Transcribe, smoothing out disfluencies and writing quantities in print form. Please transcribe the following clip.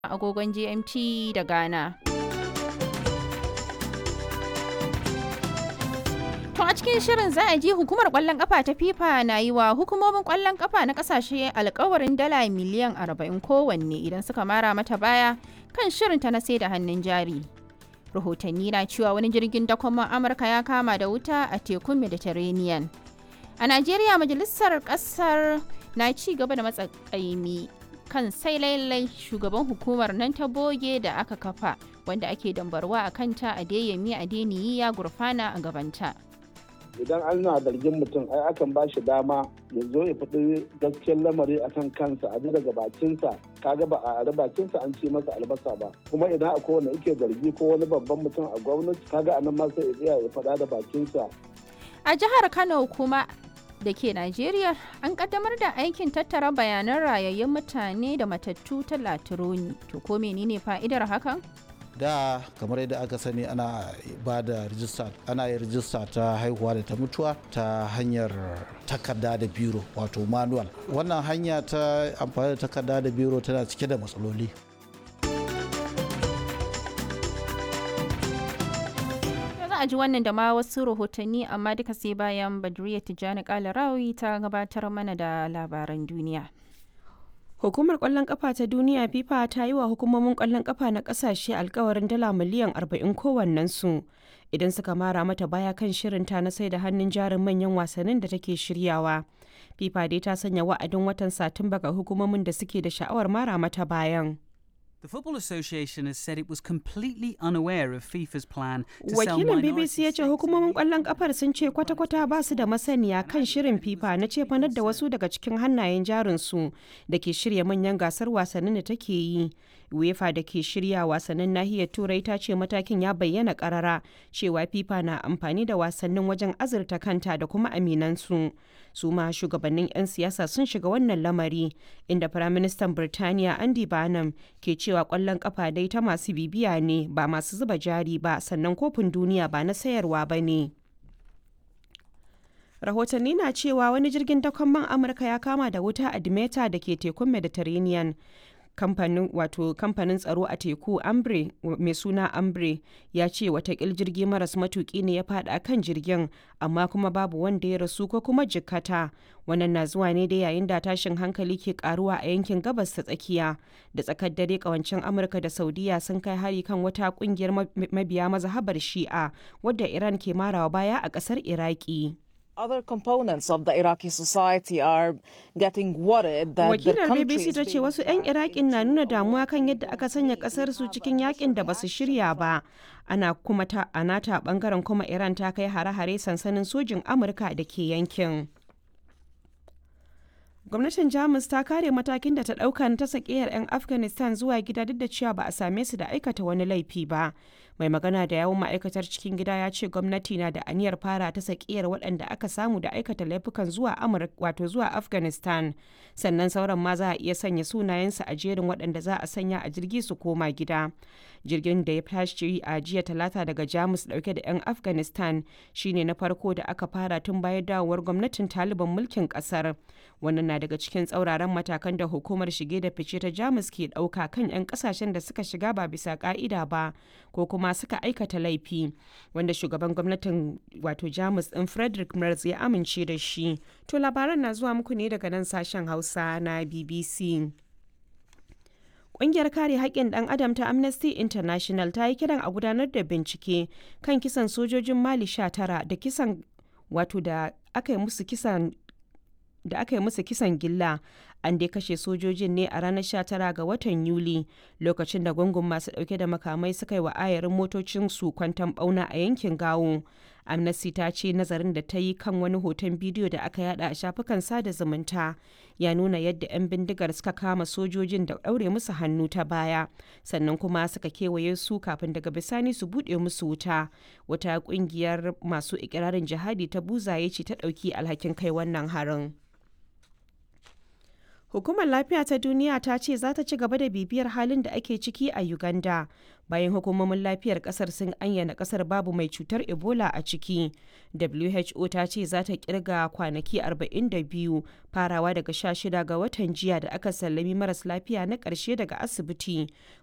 agogon GMT da Ghana. To a cikin shirin za a ji hukumar kwallon kafa ta FIFA na yi wa hukumomin kwallon kafa na kasashe alkawarin dala miliyan 40 kowanne idan suka mara mata baya kan shirinta na sai da hannun jari. Rahotanni na cewa wani jirgin dakon Amurka ya kama da wuta a tekun Mediterranean. A Najeriya majalisar kasar na ci gaba da matsakaimi kan sai lailai shugaban hukumar nan ta boge da aka kafa wanda ake dambarwa a kanta Adeyemi Adeniyi ya gurfana a gabanta. Idan ana zargin mutum ai akan ba shi dama ya zo ya faɗi gaskiyar lamari akan kansa a daga bakinsa kaga ba a bakinsa an ce masa albasa ba kuma idan akwai wanda yake zargi ko wani babban mutum a gwamnati kaga anan ma sai ya faɗa da bakinsa. A jihar Kano kuma da ke Najeriya an kaddamar da aikin tattara bayanan rayayyun mutane da matattu ta Latironi. To ko menene fa'idar hakan? Da kamar yadda aka sani ana ba da rijista, ana yin rijista ta haihuwa da ta mutuwa ta hanyar takarda da biro wato manual. Wannan hanya ta amfani da takarda da biro tana cike da matsaloli. A ji wannan da ma wasu rahotanni amma duka sai bayan Badriya Tijjani Kalarawi ta gabatar mana da labaran duniya. Hukumar kwallon kafa ta duniya FIFA ta yi wa hukumomin kwallon kafa na kasashe alkawarin dala miliyan 40 kowannensu idan suka mara mata baya kan shirinta na sai da hannun jarin manyan wasannin da take shiryawa. FIFA dai ta sanya wa'adin watan Satumba ga hukumomin da suke da sha'awar mara mata bayan. The Football Association has said it was completely unaware of FIFA's plan to sell Wakilin minority BBC ya ce hukumomin kwallon kafar sun ce kwata-kwata ba su da masaniya kan shirin FIFA na cefanar da wasu daga cikin hannayen jarinsu da ke shirya manyan gasar wasannin da take yi. UEFA da ke shirya wasannin nahiyar Turai ta ce matakin ya bayyana karara cewa FIFA na amfani da wasannin wajen azurta kanta da kuma aminansu. Su ma shugabannin 'yan siyasa sun shiga wannan lamari inda Firaministan Birtaniya Andy Barnum ke cewa kwallon kafa dai ta masu bibiya ne ba masu zuba jari ba sannan kofin duniya ba na sayarwa ba ne. Rahotanni na cewa wani jirgin dakon man Amurka ya kama da wuta a Dimeta da ke tekun Mediterranean. Kamfanin tsaro a teku Ambre mai suna Ambre ya ce watakil jirgi maras matuki ne ya fada kan jirgin amma kuma babu wanda ya rasu ko kuma jikkata. Wannan na zuwa ne da yayin da tashin hankali ke karuwa a yankin gabas ta tsakiya da tsakar dare kawancin Amurka da Saudiya sun kai hari kan wata kungiyar mabiya mazhabar Shi'a wadda Iran ke marawa baya a kasar Iraki. Other components of the Iraqi society are getting worried that Wakilar BBC ta ce wasu 'yan Iraƙin na nuna damuwa kan yadda aka sanya ƙasar su cikin yakin da basu shirya ba. Ana kuma a nata bangaren kuma Iran ta kai hare-hare sansanin sojin Amurka da ke yankin. Gwamnatin Jamus ta kare matakin da ta ɗauka na ta sakiyar 'yan Afghanistan zuwa gida duk da cewa ba a same su da aikata wani laifi ba. Mai magana da yawun ma'aikatar cikin gida ya ce gwamnati na da aniyar fara ta sakiyar waɗanda aka samu da aikata laifukan zuwa zuwa Afghanistan. Sannan sauran ma za a iya sanya sunayensu a jerin waɗanda za a sanya a jirgi su koma gida. Jirgin da ya tashi a jiya talata daga Jamus ɗauke da 'yan Afghanistan shine na farko da aka fara tun bayan dawowar gwamnatin Taliban mulkin ƙasar. Wannan na daga cikin tsauraran matakan da hukumar shige da fice ta Jamus ke ɗauka kan 'yan ƙasashen da suka shiga ba bisa ƙa'ida ba ko kuma suka aikata laifi wanda shugaban gwamnatin Jamus ɗin Friedrich Merz ya amince da shi. To labaran na zuwa muku ne daga nan sashen Hausa na BBC. Ƙungiyar kare haƙƙin ɗan adam ta Amnesty International ta yi kiran a gudanar da bincike kan kisan sojojin Mali 19 da kisan da aka yi musu kisan gilla. An dai kashe sojojin ne a ranar 19 ga watan Yuli lokacin da gungun masu dauke da makamai suka yi wa ayarin motocin su kwanton bauna a yankin Gawo. Amnesty ta ce nazarin da ta yi kan wani hoton bidiyo da aka yada a shafukan sada zumunta ya nuna yadda 'yan bindigar suka kama sojojin da daure musu hannu ta baya sannan kuma suka kewaye su kafin daga bisani su bude musu wuta. Wata kungiyar masu ikirarin jihadi ta buzaye ce ta dauki alhakin kai wannan harin. Hukumar Lafiya ta Duniya ta ce za ta ci gaba da bibiyar halin da ake ciki a Uganda bayan hukumomin lafiyar kasar sun ayyana kasar babu mai cutar Ebola a ciki. WHO ta ce za ta kirga kwanaki 42 farawa daga 16 ga watan jiya da aka sallami maras lafiya na ƙarshe daga asibiti